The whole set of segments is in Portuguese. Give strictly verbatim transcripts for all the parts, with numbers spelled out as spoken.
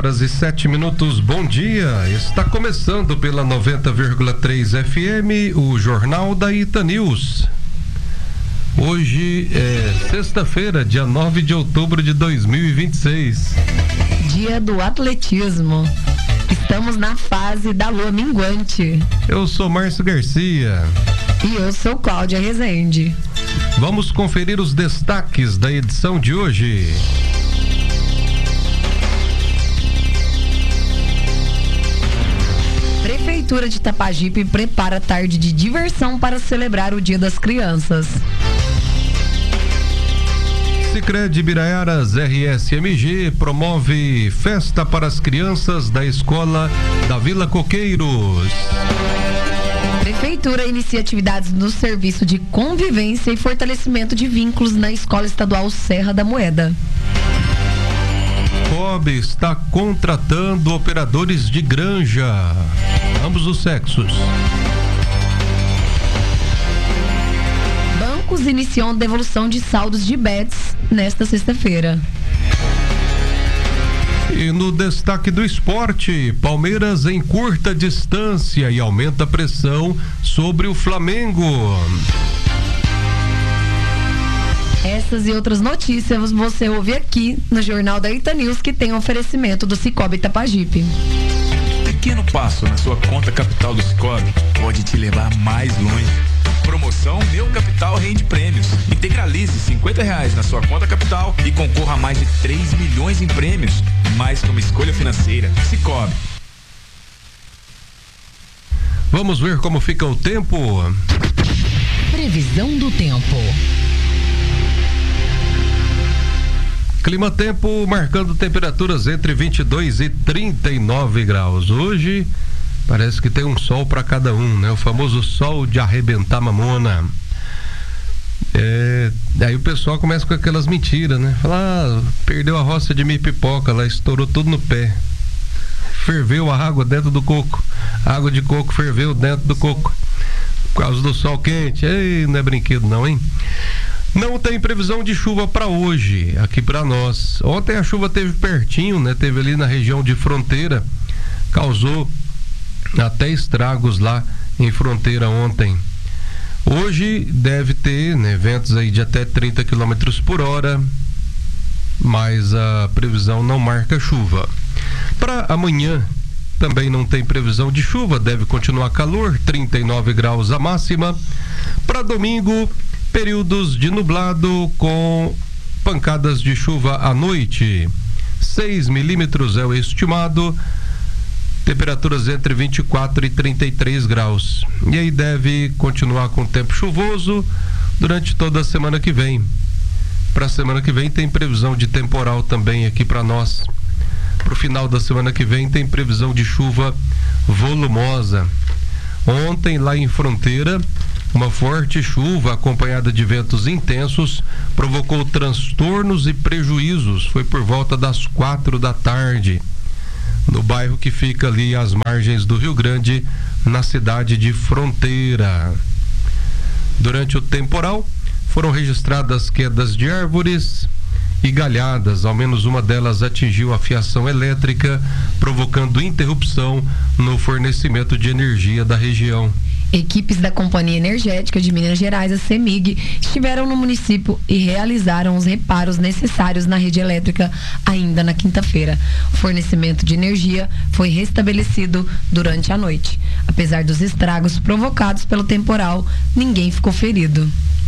horas e sete minutos, bom dia. Está começando pela noventa vírgula três F M o Jornal da Ita News. Hoje é sexta-feira, dia nove de outubro de dois mil e vinte e seis. Dia do atletismo. Estamos na fase da lua minguante. Eu sou Márcio Garcia. E eu sou Cláudia Rezende. Vamos conferir os destaques da edição de hoje. Prefeitura de Itapajipe prepara tarde de diversão para celebrar o Dia das Crianças. Sicredi Biraiaras R S M G promove festa para as crianças da escola da Vila Coqueiros. Prefeitura inicia atividades no serviço de convivência e fortalecimento de vínculos na Escola Estadual Serra da Moeda. Cob está contratando operadores de granja, ambos os sexos. Bancos iniciam devolução de saldos de bets nesta sexta-feira. E no destaque do esporte, Palmeiras em curta distância e aumenta a pressão sobre o Flamengo. Essas e outras notícias você ouve aqui no Jornal da Ita News, que tem oferecimento do Cicobi Itapajipe. Pequeno passo na sua conta capital do Cicobi pode te levar mais longe. Promoção Meu Capital Rende Prêmios. Integralize cinquenta reais na sua conta capital e concorra a mais de três milhões em prêmios. Mais que uma escolha financeira. Cicobi. Vamos ver como fica o tempo. Previsão do tempo. Clima-tempo marcando temperaturas entre vinte e dois e trinta e nove graus. Hoje parece que tem um sol para cada um, né? O famoso sol de arrebentar mamona. É, aí o pessoal começa com aquelas mentiras, né? Fala, ah, perdeu a roça de mipipoca, lá estourou tudo no pé. Ferveu a água dentro do coco. A água de coco ferveu dentro do coco. Por causa do sol quente. Ei, não é brinquedo não, hein? Não tem previsão de chuva para hoje, aqui para nós. Ontem a chuva teve pertinho, né? Teve ali na região de Fronteira, causou até estragos lá em Fronteira ontem. Hoje deve ter, né, ventos aí de até trinta quilômetros por hora, mas a previsão não marca chuva. Para amanhã também não tem previsão de chuva, deve continuar calor, trinta e nove graus a máxima. Para domingo, períodos de nublado com pancadas de chuva à noite. seis milímetros é o estimado. Temperaturas entre vinte e quatro e trinta e três graus. E aí deve continuar com tempo chuvoso durante toda a semana que vem. Para a semana que vem tem previsão de temporal também aqui para nós. Para o final da semana que vem tem previsão de chuva volumosa. Ontem lá em Fronteira, uma forte chuva acompanhada de ventos intensos provocou transtornos e prejuízos. Foi por volta das quatro da tarde, no bairro que fica ali às margens do Rio Grande, na cidade de Fronteira. Durante o temporal, foram registradas quedas de árvores e galhadas. Ao menos uma delas atingiu a fiação elétrica, provocando interrupção no fornecimento de energia da região. Equipes da Companhia Energética de Minas Gerais, a CEMIG, estiveram no município e realizaram os reparos necessários na rede elétrica ainda na quinta-feira. O fornecimento de energia foi restabelecido durante a noite. Apesar dos estragos provocados pelo temporal, ninguém ficou ferido.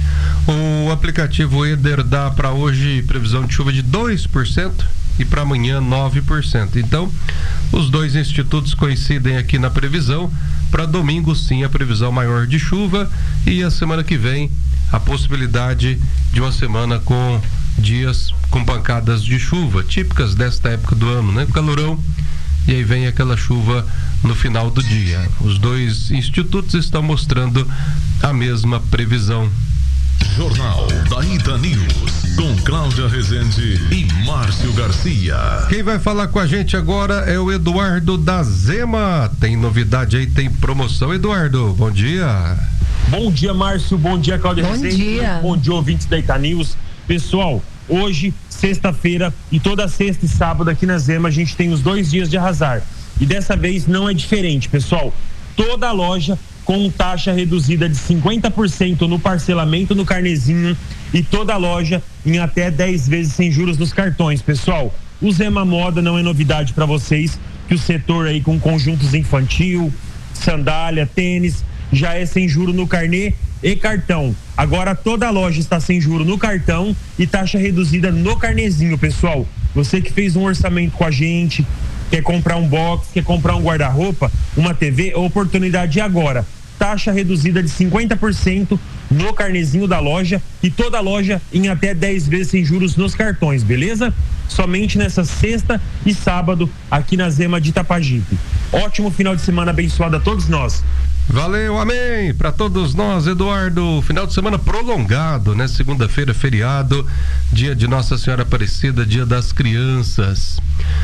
O aplicativo Eder dá para hoje previsão de chuva de dois por cento e para amanhã nove por cento. Então, os dois institutos coincidem aqui na previsão. Para domingo, sim, a previsão maior de chuva, e a semana que vem a possibilidade de uma semana com dias com pancadas de chuva, típicas desta época do ano, né? Calorão, e aí vem aquela chuva no final do dia. Os dois institutos estão mostrando a mesma previsão. Jornal da Ita News, com Cláudia Rezende e Márcio Garcia. Quem vai falar com a gente agora é o Eduardo da Zema. Tem novidade aí, tem promoção. Eduardo, bom dia. Bom dia, Márcio, bom dia, Cláudia Bom Rezende. dia. Bom dia, ouvintes da Ita News. Pessoal, hoje, sexta-feira e toda sexta e sábado aqui na Zema a gente tem os dois dias de arrasar. E dessa vez não é diferente, pessoal. Toda a loja com taxa reduzida de cinquenta por cento no parcelamento no carnezinho e toda a loja em até dez vezes sem juros nos cartões, pessoal. O Zema Moda não é novidade para vocês, que o setor aí com conjuntos infantil, sandália, tênis, já é sem juro no carnê e cartão. Agora toda a loja está sem juro no cartão e taxa reduzida no carnezinho, pessoal. Você que fez um orçamento com a gente, quer comprar um box, quer comprar um guarda-roupa, uma T V, oportunidade agora. Taxa reduzida de cinquenta por cento no carnezinho da loja e toda a loja em até dez vezes sem juros nos cartões, beleza? Somente nessa sexta e sábado aqui na Zema de Itapajipe. Ótimo final de semana abençoado a todos nós. Valeu, amém, para todos nós, Eduardo. Final de semana prolongado, né? Segunda-feira, feriado, dia de Nossa Senhora Aparecida, dia das crianças.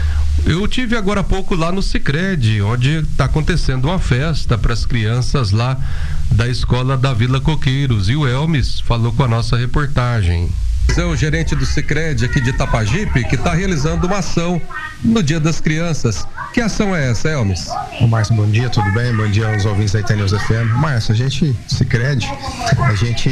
Eu tive agora há pouco lá no Sicredi, onde está acontecendo uma festa para as crianças lá da escola da Vila Coqueiros, e o Elmes falou com a nossa reportagem. É o gerente do Sicredi aqui de Itapajipe, que está realizando uma ação no Dia das Crianças. Que ação é essa, Elmes? Ô Márcio, bom dia, tudo bem? Bom dia aos ouvintes da Itanews F M. Márcio, a gente, Sicredi, a gente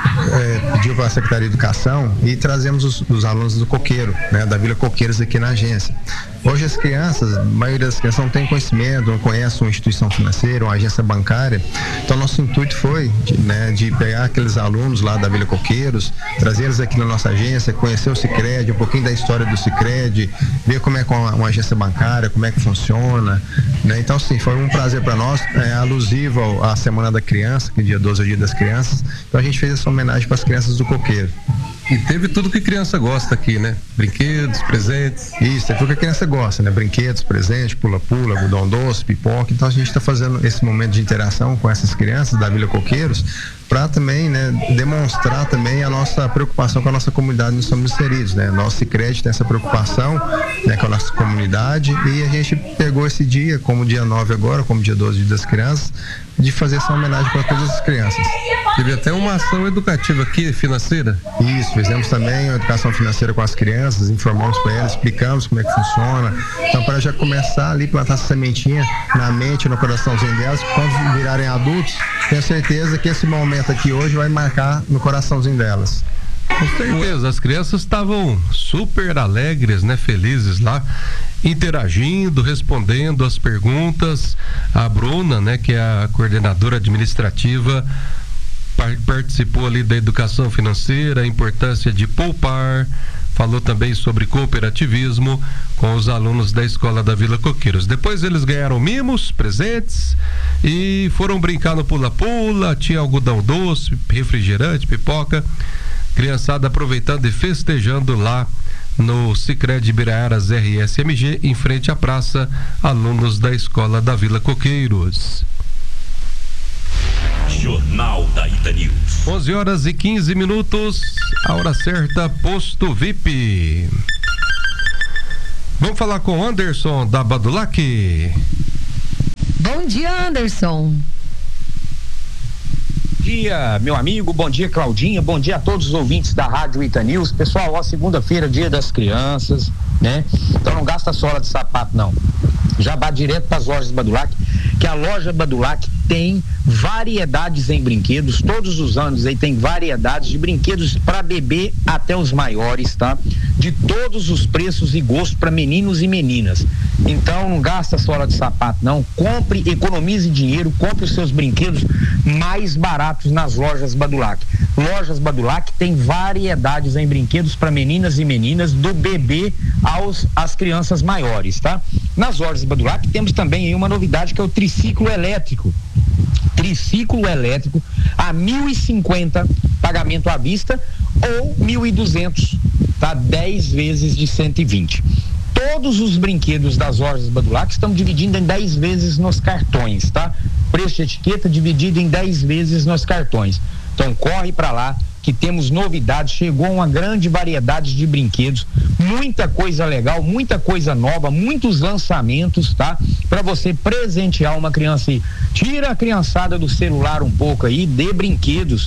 é, pediu para a Secretaria de Educação e trazemos os, os alunos do Coqueiro, né, da Vila Coqueiros aqui na agência. Hoje as crianças, a maioria das crianças não tem conhecimento, não conhece uma instituição financeira, uma agência bancária. Então nosso intuito foi de, né, de pegar aqueles alunos lá da Vila Coqueiros, trazer eles aqui na nossa agência, conhecer o Sicredi, um pouquinho da história do Sicredi, ver como é que uma, uma agência bancária, como é que funciona, né? Então sim, foi um prazer para nós, é, alusivo à Semana da Criança, que dia doze é o Dia das Crianças. Então a gente fez essa homenagem para as crianças do Coqueiro. E teve tudo que criança gosta aqui, né? Brinquedos, presentes. Isso, é tudo que a criança gosta, né? Brinquedos, presentes, pula-pula, algodão doce, pipoca. Então a gente está fazendo esse momento de interação com essas crianças da Vila Coqueiros para também, né, demonstrar também a nossa preocupação com a nossa comunidade onde somos inseridos, né? Nosso Sicredi tem essa preocupação, né, com a nossa comunidade, e a gente pegou esse dia, como dia nove agora, como dia doze, Dia das Crianças, de fazer essa homenagem para todas as crianças. Teve até uma ação educativa aqui, financeira? Isso, fizemos também a educação financeira com as crianças, informamos para elas, explicamos como é que funciona. Então, para já começar ali, plantar essa sementinha na mente, no coraçãozinho delas, quando virarem adultos, tenho certeza que esse momento aqui hoje vai marcar no coraçãozinho delas. Com certeza, as crianças estavam super alegres, né, felizes lá, interagindo, respondendo as perguntas. A Bruna, né, que é a coordenadora administrativa, par- participou ali da educação financeira, a importância de poupar, falou também sobre cooperativismo com os alunos da escola da Vila Coqueiros. Depois eles ganharam mimos, presentes, e foram brincar no pula-pula, tinha algodão doce, refrigerante, pipoca. Criançada aproveitando e festejando lá no Sicredi Ibiraiaras R S M G, em frente à praça, alunos da escola da Vila Coqueiros. Jornal da Itanews. onze horas e quinze minutos, a hora certa, posto V I P. Vamos falar com o Anderson da Badulac. Bom dia, Anderson. Bom dia, meu amigo, bom dia, Claudinha, bom dia a todos os ouvintes da Rádio Itanews. Pessoal, ó, segunda-feira, dia das crianças, né? Então não gasta sola de sapato, não. Já vá direto para as lojas Badulac, que a loja Badulac tem variedades em brinquedos, todos os anos aí tem variedades de brinquedos para bebê até os maiores, tá? De todos os preços e gostos para meninos e meninas. Então não gasta sola de sapato, não. Compre, economize dinheiro, compre os seus brinquedos mais baratos nas lojas Badulac. Lojas Badulac tem variedades em brinquedos para meninas e meninas, do bebê aos às crianças maiores, tá? Nas lojas Badulac temos também aí uma novidade, que é o triciclo elétrico. Triciclo elétrico a mil e cinquenta, pagamento à vista, ou mil e duzentos, tá? dez vezes de cento e vinte. Todos os brinquedos das lojas Badulac estão dividindo em dez vezes nos cartões, tá? Preço de etiqueta dividido em dez vezes nos cartões. Então corre para lá que temos novidades, chegou uma grande variedade de brinquedos, muita coisa legal, muita coisa nova, muitos lançamentos, tá? Para você presentear uma criança aí. Tira a criançada do celular um pouco aí, dê brinquedos,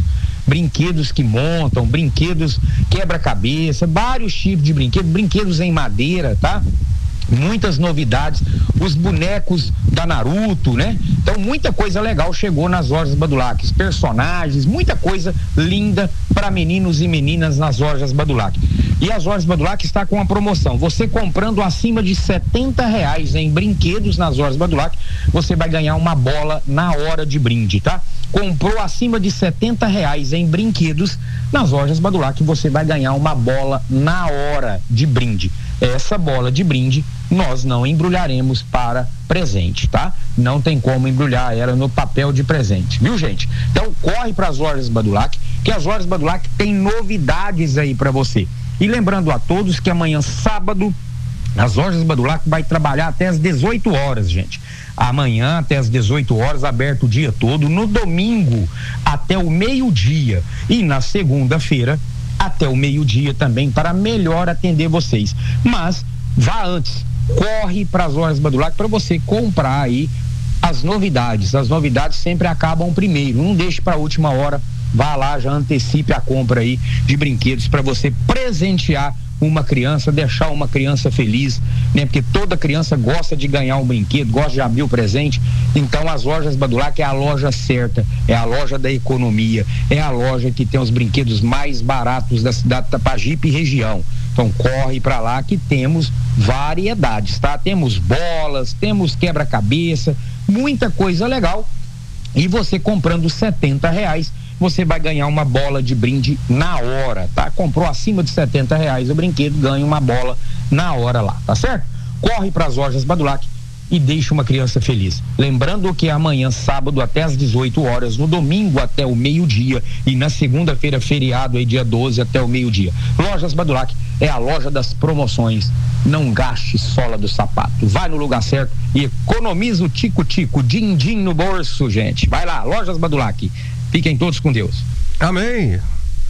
brinquedos que montam, brinquedos quebra-cabeça, vários tipos de brinquedos, brinquedos em madeira, tá? Muitas novidades, os bonecos da Naruto, né? Então muita coisa legal chegou nas lojas Badulac, personagens, muita coisa linda para meninos e meninas nas lojas Badulac. E as lojas Badulac está com uma promoção, você comprando acima de setenta reais em brinquedos nas lojas Badulac, você vai ganhar uma bola na hora de brinde, tá? Comprou acima de setenta reais em brinquedos nas lojas Badulac, você vai ganhar uma bola na hora de brinde. Essa bola de brinde nós não embrulharemos para presente, tá? Não tem como embrulhar ela no papel de presente, viu, gente? Então corre para as lojas Badulac, que as lojas Badulac tem novidades aí para você. E lembrando a todos que amanhã, sábado, as lojas Badulac vai trabalhar até as dezoito horas, gente. Amanhã até as dezoito horas, aberto o dia todo. No domingo até o meio-dia. E na segunda-feira até o meio-dia também, para melhor atender vocês. Mas vá antes, corre para as lojas Badulac para você comprar aí as novidades. As novidades sempre acabam primeiro. Não deixe para a última hora. Vá lá, já antecipe a compra aí de brinquedos para você presentear uma criança, deixar uma criança feliz, né? Porque toda criança gosta de ganhar um brinquedo, gosta de abrir o presente. Então as lojas Badulac é a loja certa, é a loja da economia, é a loja que tem os brinquedos mais baratos da cidade de Tapajipe e região. Então corre para lá que temos variedades, tá? Temos bolas, temos quebra-cabeça, muita coisa legal. E você comprando setenta reais, você vai ganhar uma bola de brinde na hora, tá? Comprou acima de setenta reais o brinquedo, ganha uma bola na hora lá, tá certo? Corre para as lojas Badulac e deixa uma criança feliz. Lembrando que amanhã, sábado, até às dezoito horas, no domingo até o meio-dia e na segunda-feira, feriado, aí dia doze até o meio-dia. Lojas Badulac é a loja das promoções. Não gaste sola do sapato. Vai no lugar certo e economiza o tico-tico, din-din no bolso, gente. Vai lá, Lojas Badulac. Fiquem todos com Deus. Amém.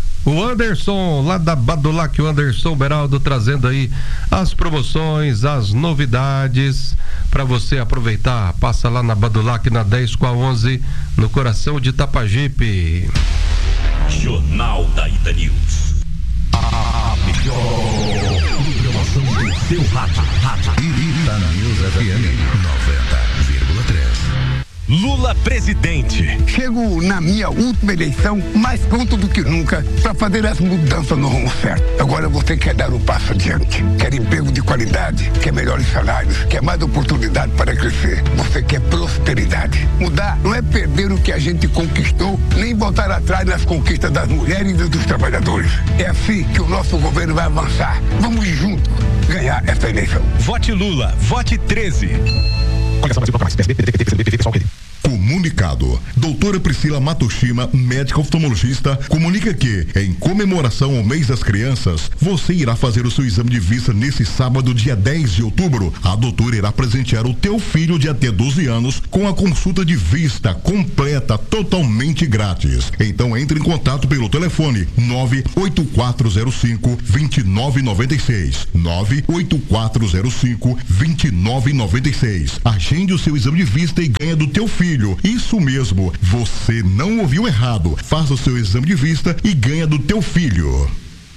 O Anderson, lá da Badulac, o Anderson Beraldo, trazendo aí as promoções, as novidades para você aproveitar. Passa lá na Badulac, na dez com a onze, no coração de Tapajipe. Jornal da Ita News. A melhor programação do seu rádio. Ita News F M noventa vírgula três. Lula presidente. Chego na minha última eleição mais pronto do que nunca para fazer as mudanças no rumo certo. Agora você quer dar um passo adiante. Quer emprego de qualidade, quer melhores salários, quer mais oportunidade para crescer. Você quer prosperidade. Mudar não é perder o que a gente conquistou, nem voltar atrás nas conquistas das mulheres e dos trabalhadores. É assim que o nosso governo vai avançar. Vamos juntos ganhar essa eleição. Vote Lula, vote treze. Comunicado. Doutora Priscila Matoshima, médica oftalmologista, comunica que, em comemoração ao mês das crianças, você irá fazer o seu exame de vista nesse sábado, dia dez de outubro. A doutora irá presentear o teu filho de até doze anos com a consulta de vista completa, totalmente grátis. Então entre em contato pelo telefone nove oito quatro zero cinco, dois nove nove seis, nove oito quatro zero cinco, dois nove nove seis. Agende o seu exame de vista e ganha do teu filho. Isso mesmo, você não ouviu errado. Faça o seu exame de vista e ganha do teu filho.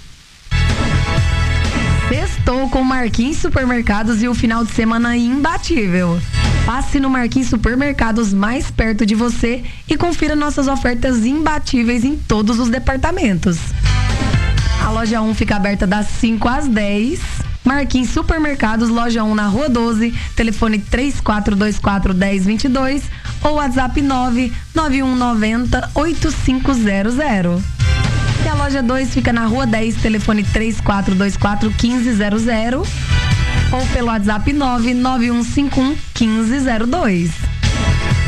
Sextou com Marquinhos Supermercados e o final de semana imbatível. Passe no Marquinhos Supermercados mais perto de você e confira nossas ofertas imbatíveis em todos os departamentos. A loja um fica aberta das cinco às dez. Marquinhos Supermercados, loja um na Rua doze, telefone três quatro dois quatro, um zero dois dois ou WhatsApp nove nove um nove zero, oito cinco zero zero. E a loja dois fica na Rua dez, telefone três quatro dois quatro, um cinco zero zero ou pelo WhatsApp nove nove um cinco um, um cinco zero dois.